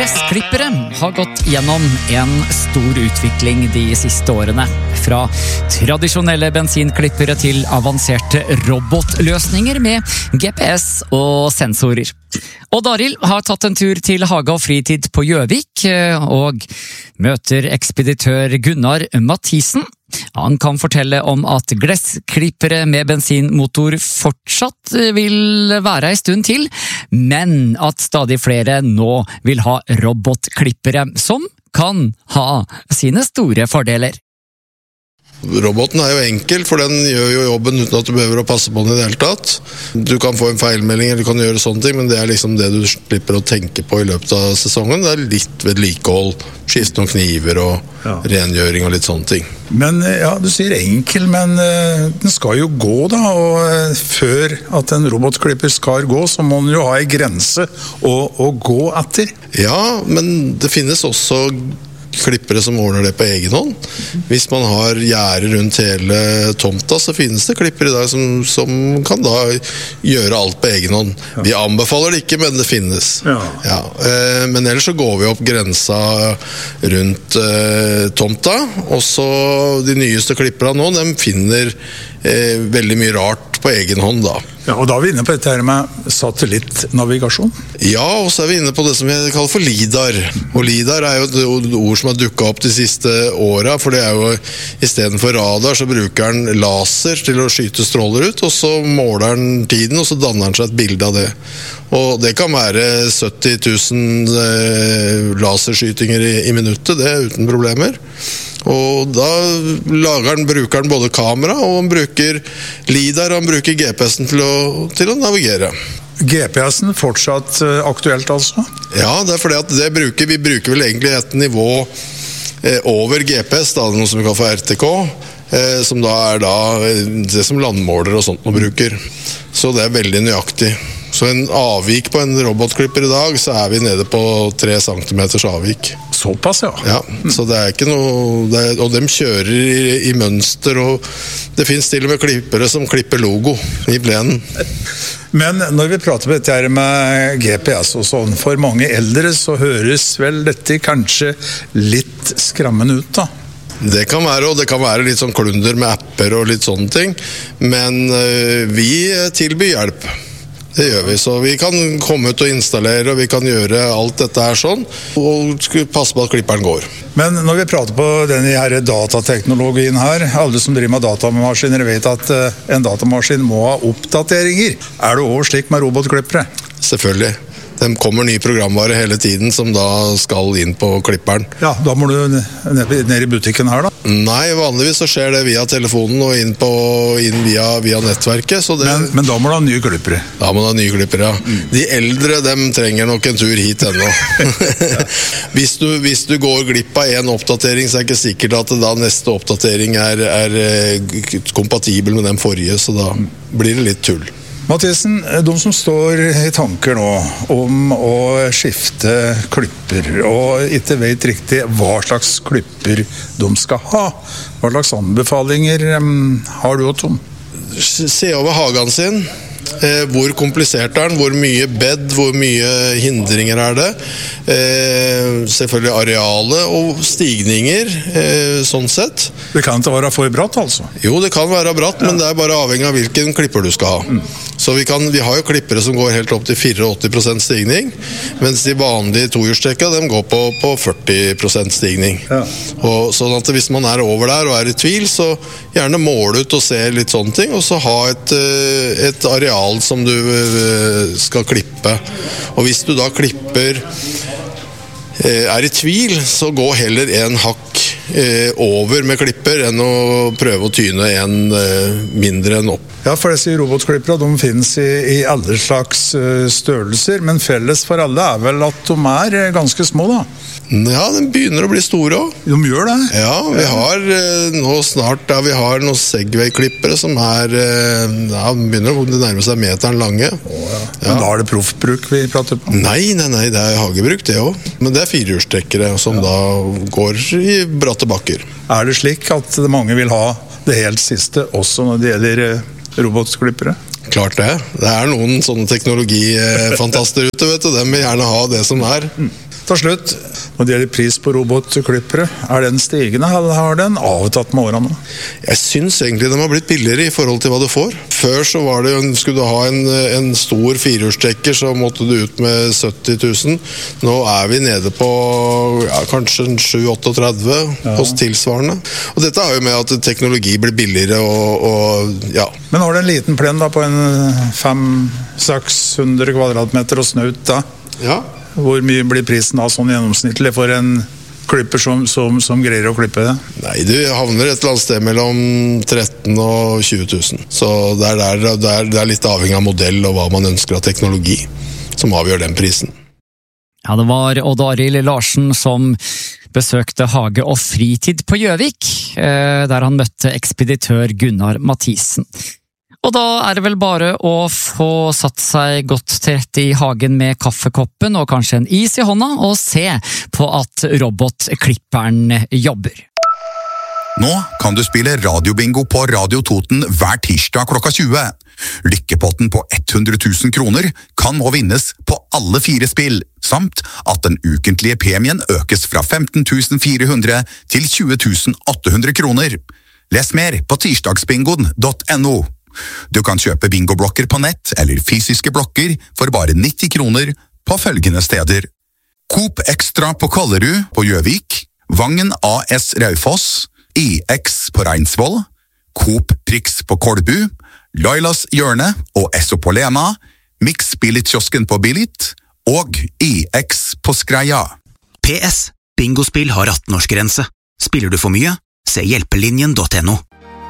Gressklippere har gått gjennom en stor utvikling de siste årene. Fra tradisjonelle bensinklippere til avanserte robotløsninger med GPS og sensorer. Odd Arild har tatt en tur til Hage og Fritid på Gjøvik, og møter ekspeditør Gunnar Mathisen. Han kan fortelle om at gressklippere med bensinmotor fortsatt vil være en stund til, men at stadig flere nå vil ha robotklippere som kan ha sine store fordeler. Roboten jo enkel, for den gjør jo jobben uten at du behøver å passe på den i det hele tatt. Du kan få en feilmelding, eller du kan gjøre sånne ting, men det liksom det du slipper å tenke på i løpet av sesongen. Det litt vedlikehold, skifte noen kniver og rengjøring og litt sånne ting. Men ja, du sier enkel, men den skal jo gå da, og før at en robotklipper skal gå, så må den jo ha en grense å gå etter. Ja, men det finnes også klippere som ordner det på egen hånd. Hvis man har gjerde rundt hele tomta, så finnes det klippere i dag som kan da gjøre alt på egen hånd. Vi anbefaler det ikke, men det finnes. Ja. Men ellers så går vi opp grensa rundt tomta, og så de nyeste klipperne nå, de finner veldig mye rart på egen hånd da. Ja, og da vi inne på dette her med satellittnavigasjon? Ja, og så vi inne på det som vi kaller for LIDAR. Og LIDAR jo et ord som har dukket opp de siste årene, for det jo, i stedet for radar, så bruker den laser til å skyte stråler ut, og så måler den tiden, og så danner den seg et bilde av det. Og det kan være 70 000 laserskytinger i minuttet, det uten problemer. Og da bruker den både kamera, og han bruker LIDAR, og han bruker GPS-en til å navigere. GPS-en fortsatt aktuelt altså? Ja, det fordi at vi bruker vel egentlig et nivå over GPS, da, noe som vi kaller for RTK, som da det som landmåler og sånt man bruker. Så det veldig nøyaktig. Så en avvik på en robotklipper i dag, så vi nede på 3 centimeters avvik. Såpass, ja. Ja, så det ikke noe, og de kjører i mønster, og det finnes til og med klippere som klipper logo i plenen. Men når vi prater på dette her med GPS og sånn, for mange eldre så høres vel dette kanskje litt skrammende ut da? Det kan være, og det kan være litt sånn klunder med apper og litt sånne ting, men vi tilbyr hjelp. Det gjør vi, så vi kan komme ut og installere, og vi kan gjøre alt dette her sånn, og passe på at klipperen går. Men når vi prater på denne her datateknologien her, alle som driver med datamaskiner vet at en datamaskin må ha oppdateringer. Det også slik med robotklippere? Selvfølgelig. De kommer ny programvare hele tiden som da skal inn på klipperen. Ja, da må du ned i butikken her da? Nei, vanligvis så skjer det via telefonen og inn via nettverket. Så men da må du ha nye klippere? Da må du ha nye klippere, ja. De eldre, dem trenger nok en tur hit ennå. Hvis du går glipp av en oppdatering, så det ikke sikkert at da neste oppdatering er kompatibel med den forrige, så da blir det litt tull. Mathisen, de som står i tanker nå om å skifte klipper og ikke vet riktig hva slags klipper de skal ha, hva slags anbefalinger har du og Tom? Se over hagen sin. Hvor komplisert den, hvor mye bed, hvor mye hindringer det. Selvfølgelig arealet og stigninger, sånn sett. Det kan ikke være for bratt altså? Jo, det kan være bratt, men det bare avhengig av hvilken klipper du skal ha. Så vi har jo klippere som går helt opp til 84% stigning, mens de vanlige tohjulstrekka, de går på 40% stigning. Og sånn at hvis man over der og i tvil, så gjerne måle ut og se litt sånne ting, og så ha et areal som du skal klippe. Og hvis du da klipper i tvil, så gå heller en hakk over med klipper enn å prøve å tyne en mindre enn opp. Ja, for jeg sier robotklippere, de finnes i alle slags størrelser, men felles for alle vel at de ganske små da? Ja, de begynner å bli store også. De gjør det? Ja, vi har nå snart vi har noen Segway-klippere som begynner å nærme seg meteren lange. Men da det proffbruk vi prater på? Nei, det hagebruk det også. Men det firehjulstrekkere som da går i bratte bakker. Det slik at mange vil ha det helt siste også når det gjelder robotklippere? Klart det. Det noen sånne teknologifantaster ute, vet du. De vil gjerne ha det som Til slutt, når det gjelder pris på robotklippere, den stigende, eller har den avtatt med årene nå? Jeg synes egentlig de har blitt billigere i forhold til hva du får. Før så var det jo, skulle du ha en stor firehjulstrekker, så måtte du ut med 70 000. Nå vi nede på kanskje 7-38 hos tilsvarende. Og dette har jo med at teknologi blir billigere og ja. Men har du en liten plen da på en 500-600 kvadratmeter og snaut da? Ja. Hvor mye blir prisen da sånn gjennomsnittlig for en klipper som greier å klippe det? Nei, du havner et eller annet sted mellom 13 og 20 000. Så det er litt avhengig av modell og hva man ønsker av teknologi som avgjør den prisen. Ja, det var Odd Arild Larsen som besøkte Hage og Fritid på Gjøvik, der han møtte ekspeditør Gunnar Mathisen. Og da det vel bare å få satt seg godt til rette i hagen med kaffekoppen og kanskje en is i hånda, og se på at robotklipperen jobber. Nå kan du spille radiobingo på Radio Toten hver tirsdag klokka 20. Lykkepotten på 100 000 kroner kan nå vinnes på alle 4 spill, samt at den ukentlige premien økes fra 15 400 til 20 800 kroner. Les mer på tirsdagsbingoen.no. Du kan kjøpe bingoblokker på nett eller fysiske blokker for bare 90 kroner på følgende steder. Coop Extra på Kollerud på Gjøvik, Vangen AS Raufoss, IX på Reinsvoll, Coop Prix på Kolbu, Lailas Hjørne og Esso på Lena, Mix Billit-kiosken på Billit og IX på Skreia. PS. Bingospill har 18-årsgrense. Spiller du for mye? Se hjelpelinjen.no.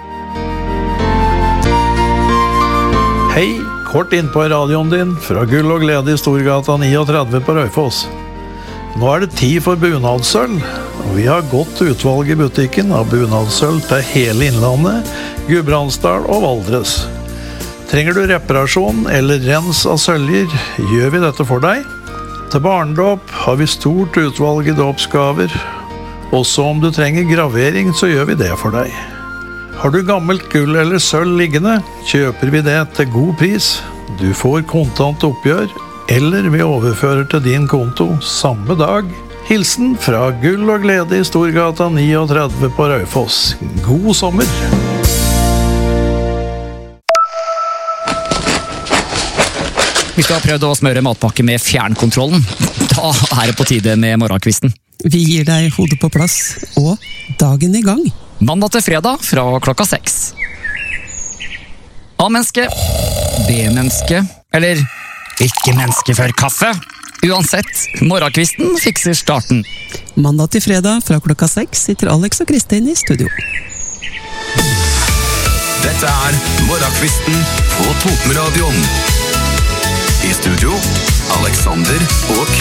Hei, kort inn på radioen din fra Gull og Glede i Storgata 39 på Raufoss. Nå det tid for bunadssølv, og vi har godt utvalg i butikken av bunadssølv til hele Innlandet, Gudbrandsdal og Valdres. Trenger du reparasjon eller rens av søljer, gjør vi dette for deg. Til barndåp har vi stort utvalg i dåpsgaver. Også om du trenger gravering, så gjør vi det for deg. Har du gammelt gull eller sølv liggende, kjøper vi det til god pris. Du får kontant oppgjør, eller vi overfører til din konto samme dag. Hilsen fra Gull og Glede i Storgata 39 på Raufoss. God sommer! Hvis du har prøvd å smøre matpakke med fjernkontrollen, da det på tide med morgenkvisten. Vi gir deg hodet på plass, og dagen i gang. Mandag til fredag fra klokka 6. A-menneske, B-menneske, eller ikke-menneske før kaffe. Uansett, morgenkvisten fikser starten. Mandag til fredag fra klokka 6 sitter Alex og Kristin i studio. Dette morgenkvisten på Totenradioen. I studio, Alexander og